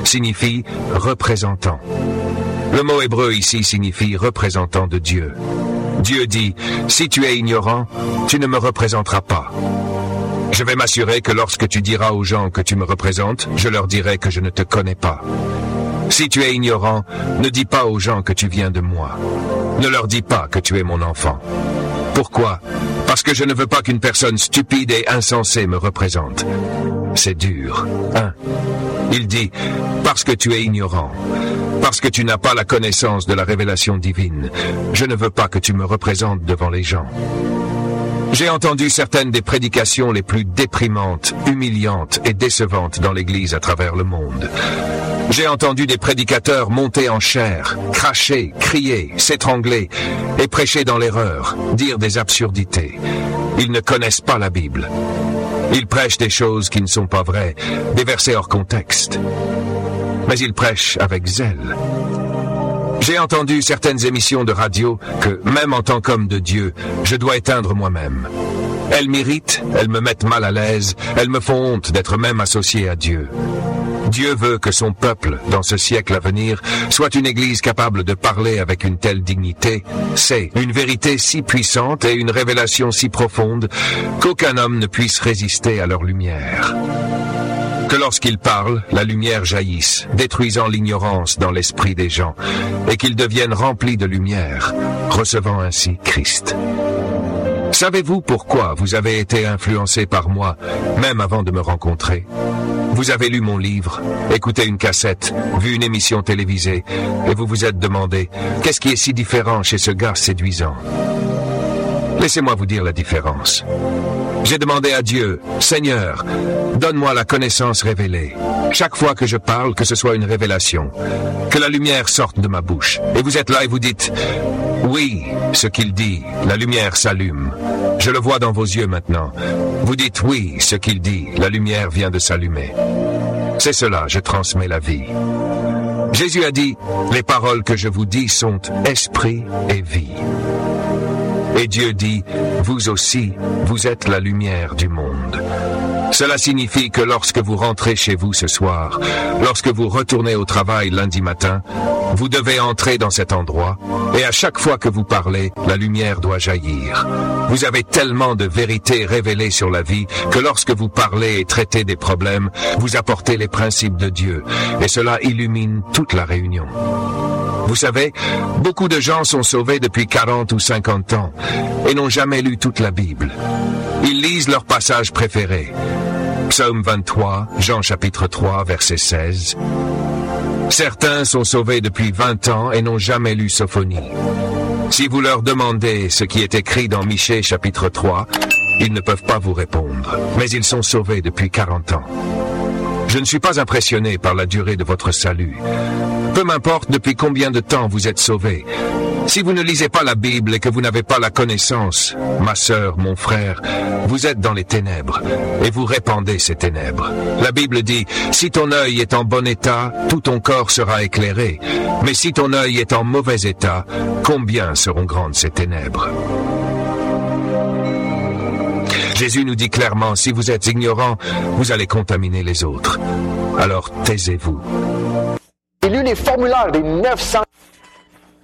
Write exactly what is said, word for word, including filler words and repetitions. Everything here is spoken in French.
signifie représentant. Le mot hébreu ici signifie représentant de Dieu. Dieu dit, si tu es ignorant, tu ne me représenteras pas. Je vais m'assurer que lorsque tu diras aux gens que tu me représentes, je leur dirai que je ne te connais pas. Si tu es ignorant, ne dis pas aux gens que tu viens de moi. Ne leur dis pas que tu es mon enfant. Pourquoi ? Parce que je ne veux pas qu'une personne stupide et insensée me représente. C'est dur, hein ? Il dit, parce que tu es ignorant, parce que tu n'as pas la connaissance de la révélation divine, je ne veux pas que tu me représentes devant les gens. J'ai entendu certaines des prédications les plus déprimantes, humiliantes et décevantes dans l'Église à travers le monde. J'ai entendu des prédicateurs monter en chair, cracher, crier, s'étrangler et prêcher dans l'erreur, dire des absurdités. Ils ne connaissent pas la Bible. Ils prêchent des choses qui ne sont pas vraies, des versets hors contexte. Mais ils prêchent avec zèle. J'ai entendu certaines émissions de radio que, même en tant qu'homme de Dieu, je dois éteindre moi-même. Elles m'irritent, elles me mettent mal à l'aise, elles me font honte d'être même associé à Dieu. Dieu veut que son peuple, dans ce siècle à venir, soit une église capable de parler avec une telle dignité. C'est une vérité si puissante et une révélation si profonde qu'aucun homme ne puisse résister à leur lumière. Que lorsqu'ils parlent, la lumière jaillisse, détruisant l'ignorance dans l'esprit des gens, et qu'ils deviennent remplis de lumière, recevant ainsi Christ. Savez-vous pourquoi vous avez été influencé par moi, même avant de me rencontrer ? Vous avez lu mon livre, écouté une cassette, vu une émission télévisée, et vous vous êtes demandé, qu'est-ce qui est si différent chez ce gars séduisant ? Laissez-moi vous dire la différence. J'ai demandé à Dieu, Seigneur, donne-moi la connaissance révélée. Chaque fois que je parle, que ce soit une révélation, que la lumière sorte de ma bouche. Et vous êtes là et vous dites, oui, ce qu'il dit, la lumière s'allume. Je le vois dans vos yeux maintenant. Vous dites oui, ce qu'il dit, la lumière vient de s'allumer. C'est cela, je transmets la vie. Jésus a dit, les paroles que je vous dis sont esprit et vie. Et Dieu dit, vous aussi, vous êtes la lumière du monde. Cela signifie que lorsque vous rentrez chez vous ce soir, lorsque vous retournez au travail lundi matin, vous devez entrer dans cet endroit, et à chaque fois que vous parlez, la lumière doit jaillir. Vous avez tellement de vérités révélées sur la vie que lorsque vous parlez et traitez des problèmes, vous apportez les principes de Dieu, et cela illumine toute la réunion. Vous savez, beaucoup de gens sont sauvés depuis quarante ou cinquante ans et n'ont jamais lu toute la Bible. Ils lisent leur passage préféré. Psaume vingt-trois, Jean chapitre trois, verset seize. Certains sont sauvés depuis vingt ans et n'ont jamais lu Sophonie. Si vous leur demandez ce qui est écrit dans Michée chapitre trois, ils ne peuvent pas vous répondre, mais ils sont sauvés depuis quarante ans. Je ne suis pas impressionné par la durée de votre salut. Peu m'importe depuis combien de temps vous êtes sauvés. Si vous ne lisez pas la Bible et que vous n'avez pas la connaissance, ma sœur, mon frère, vous êtes dans les ténèbres et vous répandez ces ténèbres. La Bible dit, si ton œil est en bon état, tout ton corps sera éclairé. Mais si ton œil est en mauvais état, combien seront grandes ces ténèbres ? Jésus nous dit clairement, si vous êtes ignorants, vous allez contaminer les autres. Alors taisez-vous. J'ai lu les formulaires des neuf cents